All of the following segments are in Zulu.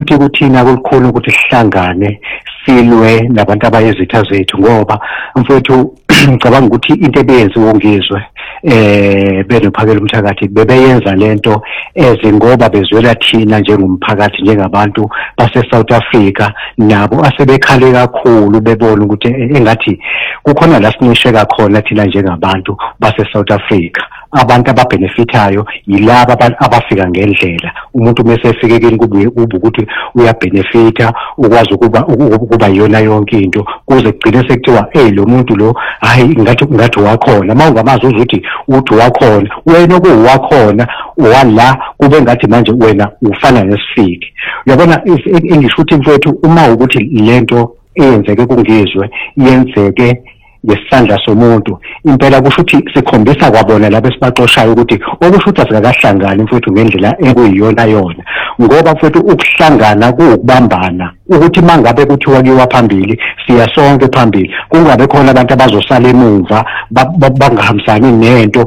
futhi kuthina kulikhulu ukuthi sihlangane silwe nabantu abayizitha zethu ngoba mfowethu ngicabanga ukuthi into ebeyenziwe ngizwe benophakela umthakathi bebeyenza lento ngoba bezwela thina njengomphakathi njengabantu base South Africa nabo asebekhale kakhulu bebona ukuthi engathi kukhona la sinisheka khona thina njengabantu base South Africa abantu ababenefitayo yilabo abafika ngendlela umuntu mase efike kini kube ukuthi uyabenefita ukwazi ukuba yona yonke into kuze kugcine sekuthiwa lo muntu lo hayi ngathi wakhona mawungamazi uzuthi uthi wakhona wena okuwakhona wala kube ngathi manje wena ufana nesifiki uyabona engisho ukuthi mfowethu uma ukuthi lento eyenzeke kungizwe yenzeke ngesandla somuntu impela kusho ukuthi sikhombisa kwabona labo esibaxoshayo ukuthi okusho ukuthi asikakahlangani mfowethu ngendlela ekuyiyona yona ngoba mfowethu ukuhlangana kuukubambana ukuthi mangabe kuthiwa kiwa phambili siya sonke phambili kungabe khona abantu abazosala emuva bangahambisani nento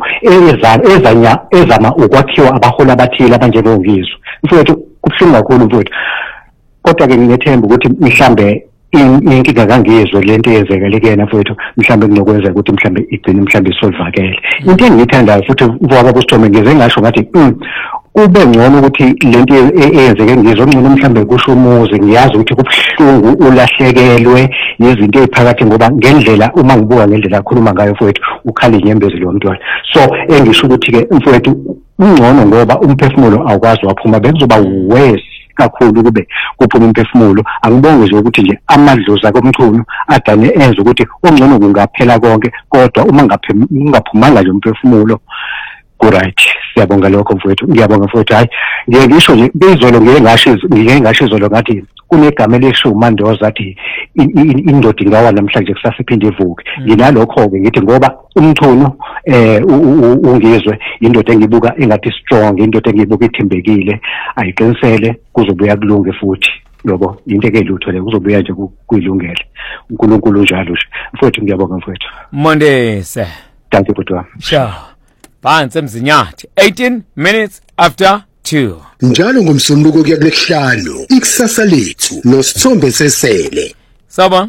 ezama ukwakhiwa abahola abathile abanjengongizwe mfowethu kubuhlungu kakhulu mfowethu kodwa ke ngiyethemba ukuthi mhlambe inkinga kangizwe lento eyenzekele kuyena mfowethu mhlambe kunokwenzeka ukuthi mhlambe igcine mhlambe isolvakele into engiyithandayo futhi ngoba kusithome ngize ngasho ngathi kube ngcono ukuthi lento eyenzeke ngizwe ngcono mhlambe kusho umuzi ngiyazi ukuthi kubuhlungu ulahlekelwe nezinto eziphakathi ngoba ngendlela uma ngibuka ngendlela akhuluma ngayo mfowethu ukhala inyembezi lo mntwana so engisho ukuthi ke mfowethu ungcono ngoba umphefumulo awukwazi waphuma bekuzoba worse kakhulu kube kuphuma umphefumulo angibonge nje ukuthi nje amadlozi komchunu adane enza ukuthi ongcono kungaphela konke kodwa uma ungaphumanga nje umphefumulo right siyabonga lokho mfowethu ngiyabonga mfowethu hayi ngisho nje bezolo ngike ngasho izolo ngathi kunegama elisho uMandoza athi indoda ingawa namhlanje kusasiphinde ivuke nginalokho ke ngithi ngoba umchunu ungizwe indoda engibuka engathi strong indoda engibuka ithembekile ayiqinisele kuzobuya kulunge futhi yabo into ekelutho le kuzobuya nje kuyilungele uNkulunkulu njalo nje mfowethu ngiyabonga mfowethu Mondese thank you butwa sure Phansi emzinyathi 18 minutes after 2 njalo ngomsombuluko kuya kulesihlanu ikusasa lethu noSithombe Sesele Saba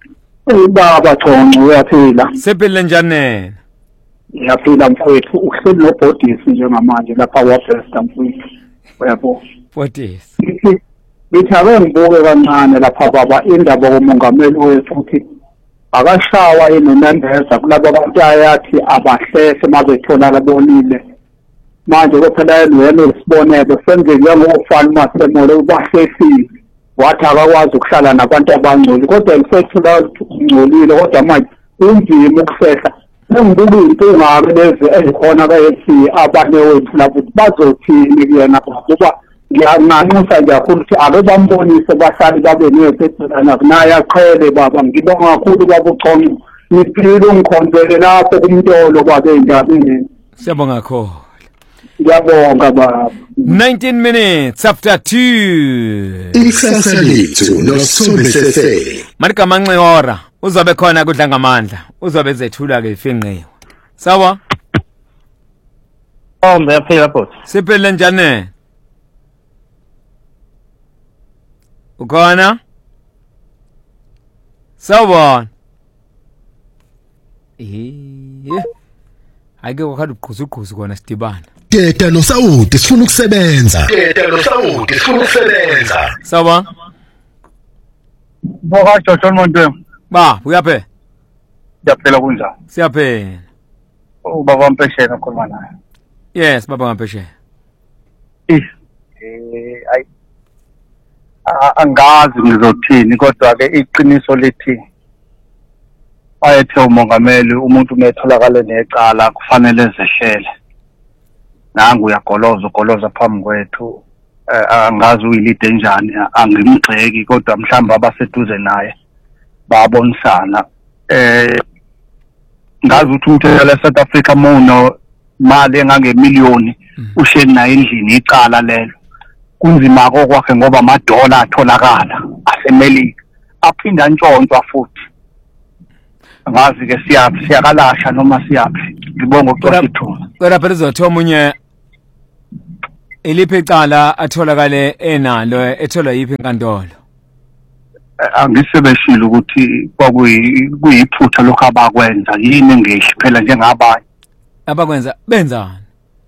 Baba Thonco uyaphila Sephele njani Ngiyaphila mfowethu uhleli nobhodisi njengamanje lapha kwaFesta mfowethu uyabo Bhodisi Ngithabe ngibuke kancane lapha baba indaba komongameli wethu ukuthi akashawa enonandeza kulabo abantu ayathi abahlese mabethola labonile manje kophela yena isibonelo senze njengofana masemole ubahlesile wathi akakwazi ukuhlala nabantu abangcoli kodwa ngisethula ungcolile kodwa manje unzima ukusehla sengibuka into engabe lezi ezikhona kaFC abane wethu lapho bazothini kuyena ngoba ngiyanqanqisa nje kakhulu ukuthi ake bambonise bahlali babe nezethana naye aqhele baba ngibonga kakhulu baba uChonco niphile ungikhonzele lapho kumntolo kwabe indabeni siyabonga kakhulu ngiyabonga baba 19 minutes after 2 ikusasa lethu noSithombe Sesele Marika Manxiora uzobe khona kudla ngamandla uzobe zethula ke ifinqiwe sawa Ngiyaphila bot Siphele njani Ukhona Sawubona Ake wakhada uqhuzu kona sidibana Teta noSawuti sifuna ukusebenza Sawa Boka Jojo Montwe Ba uyaphe Ngiyaphila kunjani Siyaphela Ubaba Mpesheni okhuluma naye Yes baba Mpesheni ay angazi ngizothini kodwa ke iqiniso lithi ayethe umongameli umuntu metholakala necala kufanele zehlele nangu uyagoloza phambi kwethu angazi uyilide njani angimgxeki kodwa mhlamba abaseduze naye babonisana ngazi ukuthi umthelo eSouth Africa muno mali engangemiliyoni usheni naye endlini icala lelo kunzima kokwakhe ngoba amadola atholakala asemelika aphinda antshontshwa futhi ngazi ke siyakalasha noma siyaphi ngibonga ukuthi sithuna Kodwa phela uzothi omunye iliphi icala atholakale enalo etholwa yiphi inkantolo? Angisebeshile ukuthi kuyiphutha lokho abakwenza yini ngihle phela njengabanye abakwenza benzani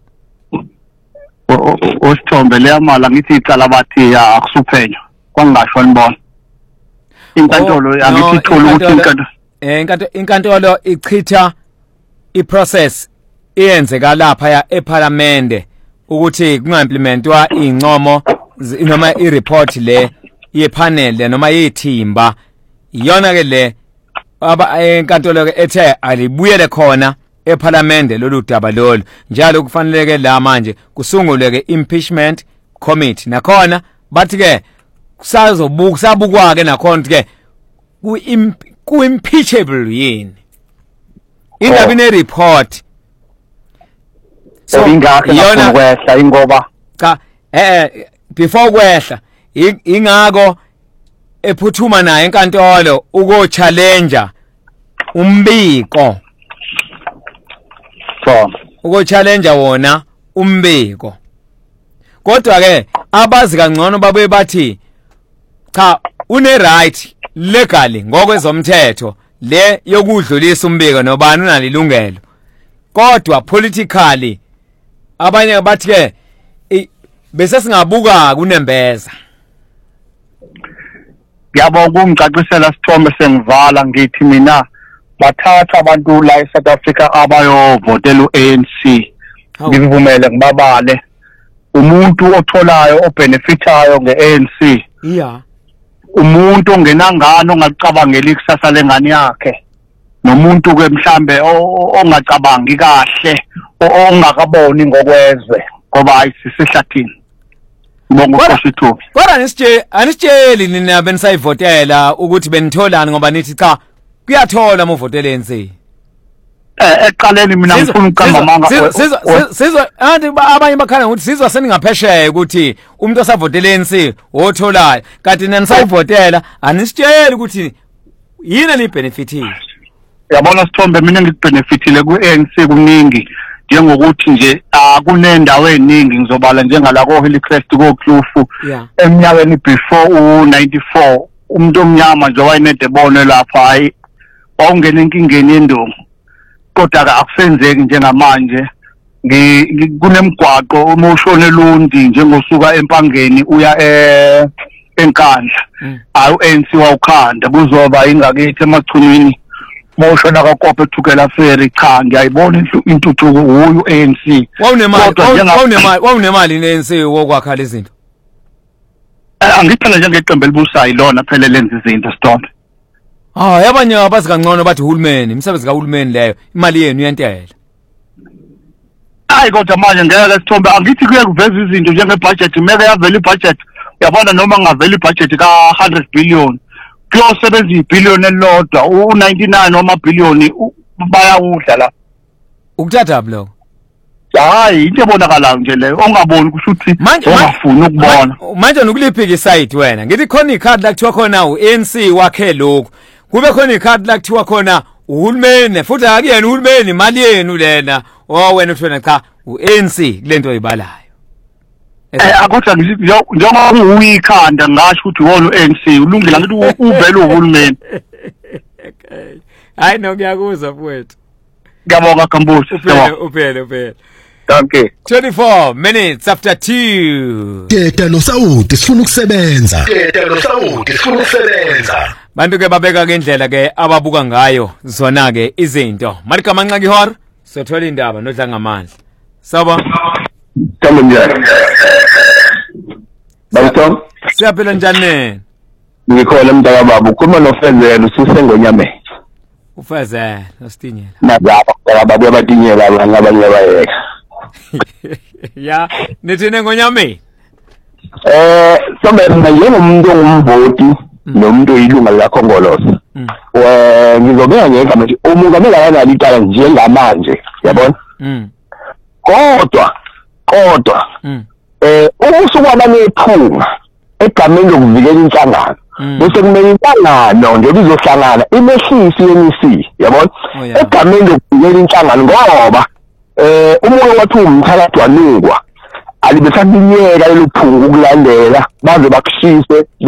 osithombe leyamala ngithi icala bathi akusuphenywa kwangasho nibona inkantolo angithi ithola ukuthi inkantolo ichitha iprocess iyenzeka lapha ya eParliament ukuthi kunga-implementwa incomo noma ireport le yepanel noma yethimba iyona ke le enkantolo ke ethe alibuyele khona eParliament lolu daba lolu njalo kufaneleke la manje kusungulwe ke impeachment committee nakhona bathi ke kusabukwa ke nakhona ke ku impeachable yini ingabe ne report so ingakho kwehla ingoba cha before kwehla ingako ephuthuma naye enkantolo uko challenge umbiko so uko challenge wona umbiko kodwa ke abazi kangcono babe bathi cha une right legally ngokwezomthetho le yokudlulisa umbiko nobani unalilungelo kodwa politically abanye bathi ke bese singabuka kunembeza yabo kumcacisela Sithombe sengivala ngithi mina bathatha abantu la eSouth Africa abayovotela uANC ngivumele ngibabale umuntu otholayo obenefitayo ngeANC yeah umuntu ongenangano ongacabangela ikusasa lengane yakhe nomuntu ke mhlambe ongacabangi kahle ongakaboni ngokwezwe ngoba ayisisehlathini ngibonga uSithombe kodwa anisitsheli nina benisayivotela ukuthi benitholani ngoba nithi cha kuyathola umvotela ANC eqaleni mina ngifuna uqamba manga sizwa abanye bakhala ukuthi sizwa seningaphesheya ukuthi umuntu osavotela ANC otholayo kanti nanisayivotela anisitsheli ukuthi yini ni benefitile yabona Sithombe mina ngikubenefitile kuANC kuningi njengokuthi nje kunendawo eziningi ngizobala njengala ko Hillcrest ko Klufu eminyakeni before u94 umuntu omnyama nje wayinedebone lapha hayi wawungena inkingeni yendongo kodwa ke akusenzeki njengamanje kunemgwaqo uma ushona eLundi njengosuka eMpangeni uya eNkandla ayi uANC wawukhanda kuzoba ingakithi emachunyini moshona kaKope thukela ferry cha ngiyayibona intuthuko uyu ANC wawunemali neANC wokwakha lezi zinto angiphela njengeqembu elibusayi lona phela lenza izinto Sithombe yabanye abazi kangcono bathi uhulumeni imisebenzi kaHulumeni leyo imali yenu yentela hayi kodwa manje ngeke Sithombe angithi kuye kuveza izinto njengebudget meke yavela ibudget uyabona noma ngavela ibudget ka 100 billion kuyosebenza ibillion elilodwa u99 noma billion bayawudla la ukuthatha bloko hayi into ebonakalayo nje leyo ongaboni kusho ukuthi ongafuni ukubona manje nokuliphika iside wena ngithi khona ikhadi la kuthiwa khona uANC wakhe lokho kube khona ikhadi la kuthiwa khona uhulumeni futhi akuyena uhulumeni imali yenu lena wena uthona cha uANC kulento oyibalayo akodwa njengoba uyikhanda ngasho ukuthi wona uANC ulungile ngithi uvela uhulumeni hayi nokuyakuzwa mfowethu ngiyabonga Gambusi uphele thank you 24 minutes after 2 Teta noSawuti sifuna ukusebenza bantu ke babeka ke indlela ke ababuka ngayo zona ke izinto malika manxa ihora sothola indaba nodlangamandla saba Tamo njani Bayitom siyaphela njani ngikhola mntaka baba ukhuluma noFezela usisengonyame ufezela nositinyela nazaba baba abatinyela abanye bayeka ya nithine ngonyame sombe njengomuntu ongumvoti nomuntu oyilunga laKhongolose ngizobeka ngegama nje umongameli akanalo icala njengamanje yabona kodwa usukwaba nephunga egameni lokuvikela inhlangano bese kumele inhlangano nje bizohlangana imehlisi yeMC yabona egameni lokuvikela inhlangano ngoba umoya wathi umthakathi wanukwa alibesalinyeka lelo phungu ukulandela baze bakushise